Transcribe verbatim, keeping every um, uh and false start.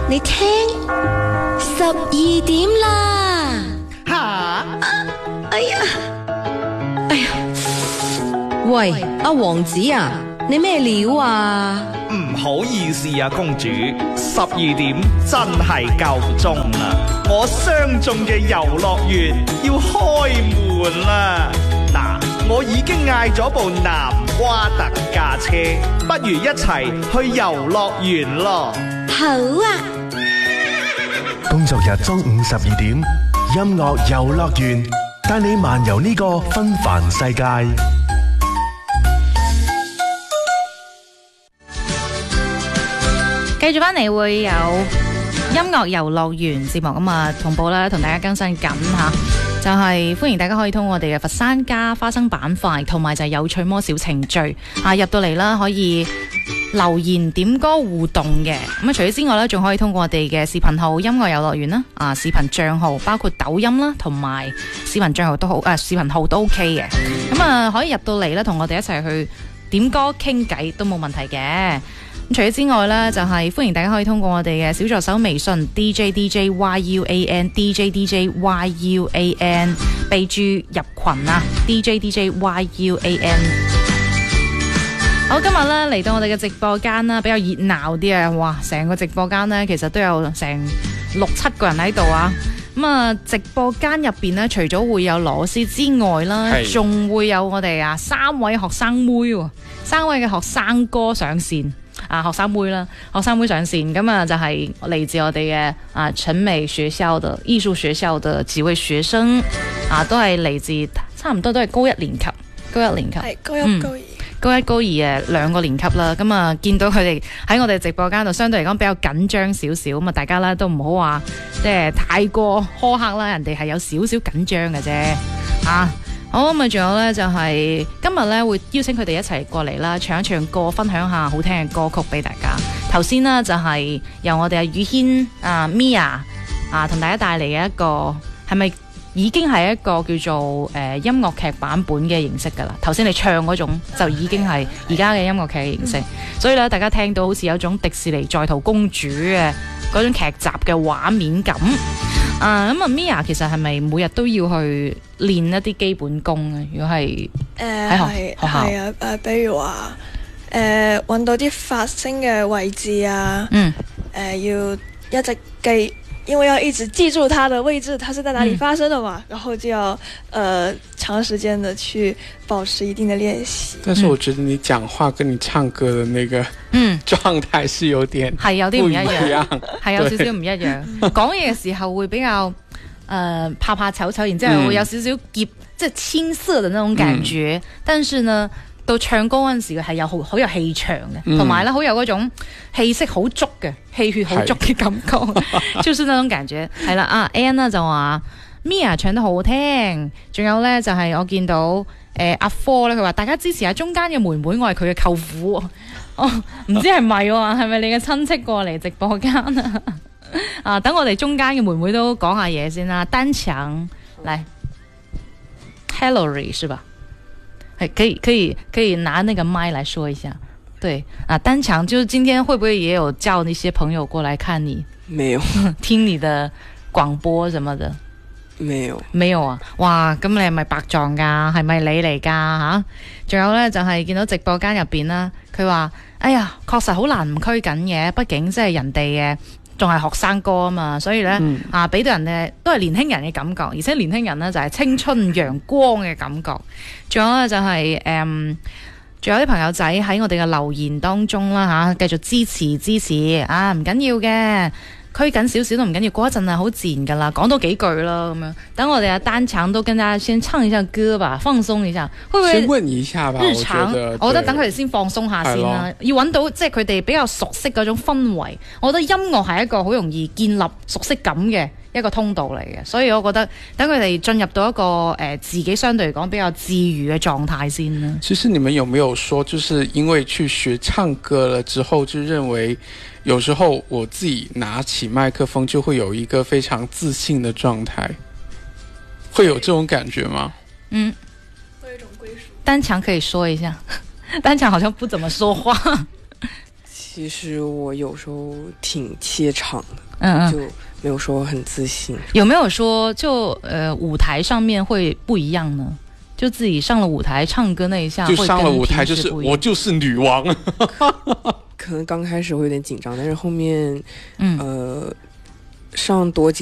你聽，十二點啦。 吓！ 哎呀，哎呀，喂，阿王子啊，你咩料啊？ 唔好意思啊，公主，十二點真係夠鐘啦，我相中嘅遊樂園要開門啦。嗱，我已經嗌咗部南瓜特駕車，不如一齊去遊樂園咯。 好啊。 工作日中午十二點，音樂遊樂園帶你漫遊呢個紛繁世界。 繼續翻嚟會有音樂遊樂園節目咁啊，同步啦，同大家更新緊吓，就係、是、歡迎大家可以通過我哋嘅佛山加花生板塊，同埋就係有趣魔小程序啊，入到嚟啦，可以留言點歌互動嘅。咁啊，除咗之外咧，仲可以通過我哋嘅視頻號音樂遊樂園啦，啊視頻賬號包括抖音啦，同埋視頻賬號都好，誒、啊、視頻號都 OK 嘅。咁啊，可以入到嚟咧，同我哋一齊去點歌傾偈都冇問題嘅。咁除咗之外呢，就係、是、歡迎大家可以通過我哋嘅小助手微信 D J D J Y U A N D J D J Y U A N 備註入群啊 D J D J Y U A N。 好，今日呢嚟到我哋嘅直播間啦，比較熱鬧啲啊！哇，成個直播間呢，其實都有成六七個人喺度啊！咁啊，直播間入邊呢，除咗會有羅斯之外啦，仲會有我哋啊三位學生妹喎，三位嘅學生哥上線。啊，學生妹啦，學生妹上線，咁啊就係嚟自我哋嘅啊陳美學校的藝術學校的幾位學生，啊都係嚟自差唔多都係高一年級，高一年級， 係高一、 嗯、 高二， 高一高二嘅兩個年級啦。咁啊見到佢哋喺我哋直播間度，相對嚟講比較緊張少少，咁啊大家咧都唔好話即係太過苛刻啦，人哋係有少少緊張嘅啫，啊。好，咁啊，仲有呢，就係、是、今日呢會邀請佢哋一齊過嚟啦，唱一唱歌，分享下好聽嘅歌曲俾大家。頭先呢，就係、是、由我哋阿宇軒啊 Mia 啊同大家帶嚟嘅一個，係咪已經係一個叫做誒、呃、音樂劇版本嘅形式噶啦？頭先你唱嗰種就已經係而家嘅音樂劇嘅形式，嗯、所以咧大家聽到好似有種迪士尼在逃公主嘅嗰種劇集嘅畫面感。啊，咁啊 Mia 其實係咪每日都要去練一啲基本功咧？如果係誒喺學學校係啊，誒，比如話誒揾到啲發聲嘅位置啊，嗯，誒、呃、要一直記，因為要一直記住它的位置，它是在哪裡發生的嘛，嗯、然後就要呃長時間的去保持一定的練習。 但是我覺得你講話跟你唱歌的那個嗯狀態是有點係有啲唔一樣，係有少少唔一樣。講嘢嘅時候會比較誒、呃、怕怕醜醜，然之後會有少少澀，即係青澀的那種感覺。嗯、但是呢，到唱歌嗰陣時係有好好有氣場嘅，同埋咧好有嗰種氣息好足嘅，氣血好足嘅感覺，就是那種感覺。係啦，啊 Ann 呢就話 Mia 唱得好好聽，仲有咧就係、是、我見到誒、呃、阿科咧，佢話大家支持下中間嘅妹妹，我係佢嘅舅父。哦，唔知係咪喎？係咪你嘅親戚過嚟直播間啊？啊，等我哋中間嘅妹妹都講下嘢先啦。單強嚟 ，Hillary 是吧？係可以可以可以拿那個麥來說一下。對啊，單強就是今天會不會也有叫那些朋友過來看你？ 沒有， 聽你的廣播什麼的。 沒有， 沒有啊！哇，咁你係咪白撞噶？係咪你嚟噶吓？仲有呢，就係、是、見到直播間入邊啦，佢話：哎呀，確實好難唔拘謹嘅，畢竟即係人哋嘅仲係學生哥啊嘛，所以呢，嗯、啊，俾到人哋都係年輕人嘅感覺，而且年輕人呢，就係、是、青春陽光嘅感覺。仲有呢，就係、是、誒，仲、嗯、有啲朋友仔喺我哋嘅留言當中啦吓，繼、啊、續支持支持啊，唔緊要嘅。拘緊少少都唔緊要，過一陣係好自然噶啦，講多幾句啦咁樣。等我哋阿單場都跟大家先唱一下歌吧，放鬆一下。會唔會先問一下吧？ 日常，我覺得，我覺得等佢哋先放鬆下先啦。要揾到即係佢哋比較熟悉嗰種氛圍。我覺得音樂係一個好容易建立熟悉感嘅一個通道嚟嘅，所以我覺得等佢哋進入到一個誒、呃、自己相對嚟講比較自如嘅狀態先啦。 其實你們有沒有說，就是因為去學唱歌了之後，就認為有時候我自己拿起麥克風就會有一個非常自信的狀態，會有這種感覺嗎？ 嗯， 會有一種歸屬。 單強可以說一下，單強好像不怎麼說話。 其实我有时候挺怯场的， 嗯嗯， 就没有说很自信。 有没有说就呃舞台上面会不一样呢？就自己上了舞台唱歌那一下， 就上了舞台就是我就是女王。 可能刚开始会有点紧张，但是后面， 嗯呃，上多几